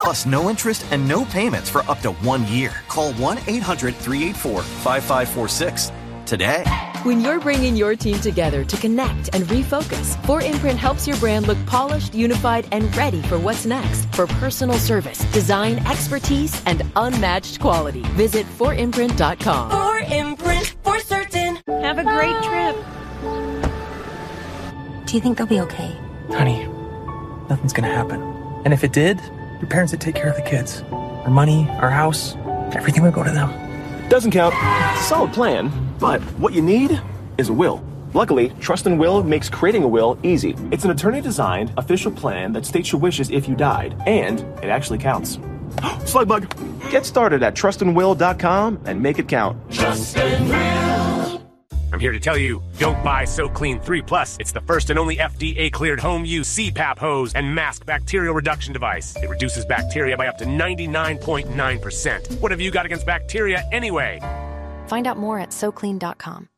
Plus no interest and no payments for up to 1 year. Call 1-800-384-5546 today. When you're bringing your team together to connect and refocus, 4imprint helps your brand look polished, unified, and ready for what's next. For personal service, design, expertise, and unmatched quality. Visit 4imprint.com. 4imprint, for certain. Have a great trip. Do you think they'll be okay? Honey, nothing's gonna happen. And if it did, your parents would take care of the kids. Our money, our house, everything would go to them. Doesn't count. Solid plan, but what you need is a will. Luckily, Trust and Will makes creating a will easy. It's an attorney-designed, official plan that states your wishes if you died, and it actually counts. Slugbug, get started at trustandwill.com and make it count. Trust and Will. I'm here to tell you, don't buy SoClean 3 Plus. It's the first and only FDA-cleared home-use CPAP hose and mask bacterial reduction device. It reduces bacteria by up to 99.9%. What have you got against bacteria anyway? Find out more at SoClean.com.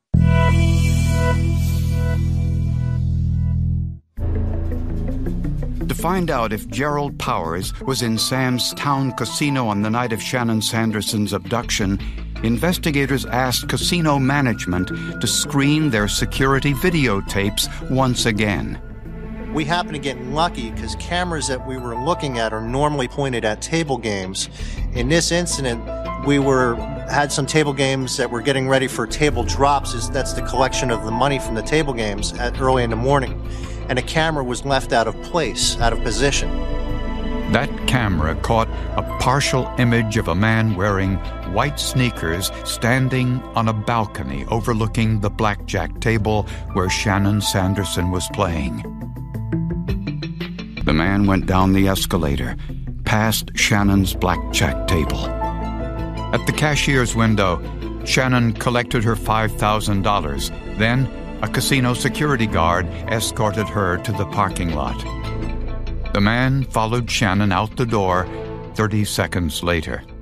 To find out if Gerald Powers was in Sam's town casino on the night of Shannon Sanderson's abduction, investigators asked casino management to screen their security videotapes once again. We happened to get lucky because cameras that we were looking at are normally pointed at table games. In this incident, we had some table games that were getting ready for table drops. That's the collection of the money from the table games early in the morning. And a camera was left out of place, out of position. That camera caught a partial image of a man wearing white sneakers standing on a balcony overlooking the blackjack table where Shannon Sanderson was playing. The man went down the escalator, past Shannon's blackjack table. At the cashier's window, Shannon collected her $5,000. Then, a casino security guard escorted her to the parking lot. The man followed Shannon out the door 30 seconds later.